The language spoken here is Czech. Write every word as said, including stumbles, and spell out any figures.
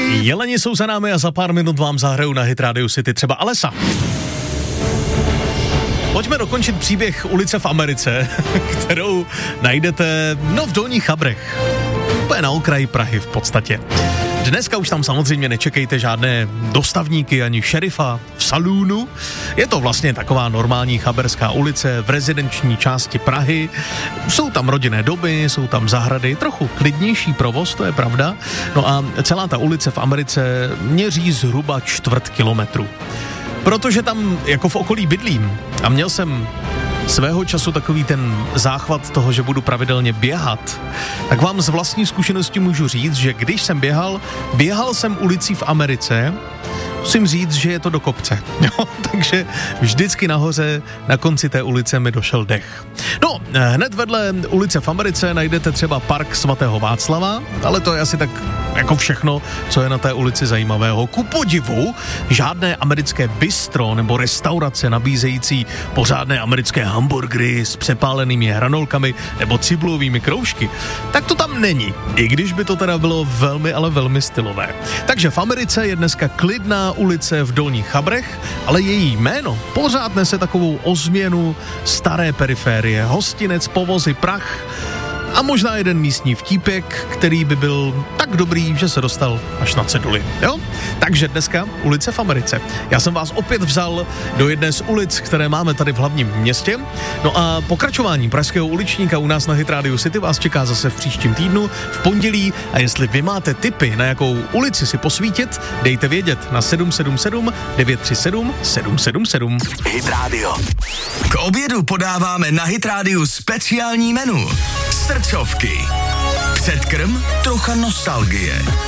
Jeleni jsou za námi a za pár minut vám zahraju na Hit Radio City třeba Alesa. Pojďme dokončit příběh ulice v Americe, kterou najdete, no, v Dolních Chabrech. Úplně na okraji Prahy v podstatě. Dneska už tam samozřejmě nečekejte žádné dostavníky ani šerifa v salúnu. Je to vlastně taková normální chaberská ulice v rezidenční části Prahy. Jsou tam rodinné domy, jsou tam zahrady, trochu klidnější provoz, to je pravda. No a celá ta ulice v Americe měří zhruba čtvrt kilometru. Protože tam jako v okolí bydlím a měl jsem svého času takový ten záchvat toho, že budu pravidelně běhat, tak vám z vlastní zkušenosti můžu říct, že když jsem běhal, běhal jsem ulicí v Americe, musím říct, že je to do kopce. Jo, takže vždycky nahoře, na konci té ulice mi došel dech. No, hned vedle ulice v Americe najdete třeba park svatého Václava, ale to je asi tak jako všechno, co je na té ulici zajímavého. Ku podivu, žádné americké bistro nebo restaurace nabízející pořádné americké hamburgery s přepálenými hranolkami nebo cibulovými kroužky, tak to tam není, i když by to teda bylo velmi, ale velmi stylové. Takže v Americe je dneska klidná ulice v Dolních Chabrech, ale její jméno pořád nese takovou ozměnu staré periférie, hostinec, povozy, prach a možná jeden místní vtípek, který by byl tak dobrý, že se dostal až na ceduli, jo? Takže dneska ulice v Americe. Já jsem vás opět vzal do jedné z ulic, které máme tady v hlavním městě. No a pokračování pražského uličníka u nás na Hit Radio City vás čeká zase v příštím týdnu, v pondělí, a jestli vy máte tipy, na jakou ulici si posvítit, dejte vědět na sedm sedm sedm devět tři sedm sedm sedm sedm. Hit Radio. K obědu podáváme na Hit Radio speciální menu. Srdcovky. Předkrm, trocha nostalgie.